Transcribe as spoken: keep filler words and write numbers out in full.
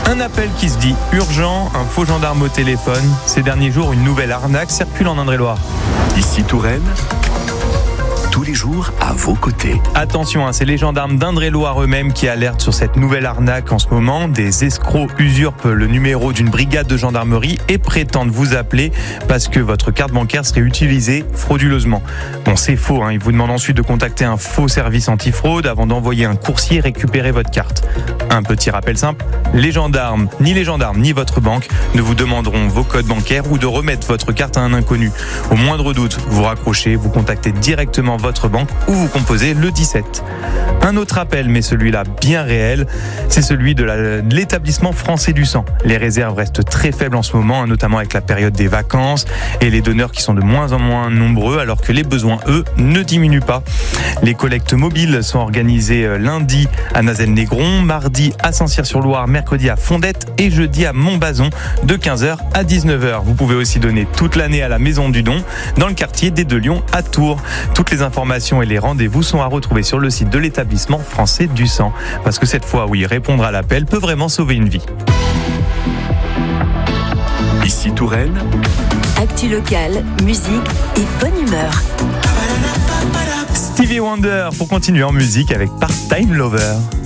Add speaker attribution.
Speaker 1: Un appel qui se dit urgent, un faux gendarme au téléphone. Ces derniers jours, une nouvelle arnaque circule en Indre-et-Loire.
Speaker 2: Ici Touraine, tous les jours à vos côtés.
Speaker 1: Attention, hein, c'est les gendarmes d'Indre-et-Loire eux-mêmes qui alertent sur cette nouvelle arnaque en ce moment. Des escrocs usurpent le numéro d'une brigade de gendarmerie et prétendent vous appeler parce que votre carte bancaire serait utilisée frauduleusement. Bon, c'est faux, hein, ils vous demandent ensuite de contacter un faux service antifraude avant d'envoyer un coursier récupérer votre carte. Un petit rappel simple, les gendarmes, ni les gendarmes, ni votre banque ne vous demanderont vos codes bancaires ou de remettre votre carte à un inconnu. Au moindre doute, vous raccrochez, vous contactez directement votre banque ou vous composez le dix-sept. Un autre appel, mais celui-là bien réel, c'est celui de, la, de l'établissement français du sang. Les réserves restent très faibles en ce moment, notamment avec la période des vacances et les donneurs qui sont de moins en moins nombreux, alors que les besoins, eux, ne diminuent pas. Les collectes mobiles sont organisées lundi à Nazel-Négron, mardi à Saint-Cyr-sur-Loire, mercredi à Fondette et jeudi à Montbazon de quinze heures à dix-neuf heures. Vous pouvez aussi donner toute l'année à la Maison du Don dans le quartier des Deux Lions à Tours. Toutes les informations et les rendez-vous sont à retrouver sur le site de l'établissement français du sang. Parce que cette fois, oui, répondre à l'appel peut vraiment sauver une vie.
Speaker 2: Ici Touraine,
Speaker 3: actu locale, musique et bonne humeur.
Speaker 1: Stevie Wonder pour continuer en musique avec Part-Time Lover.